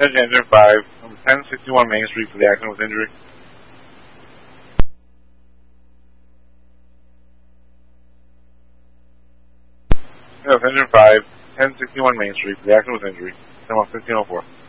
Attention Engine 5, number 1061 Main Street for the accident with injury. Engine 5, 1061 Main Street for the accident with injury. 1504.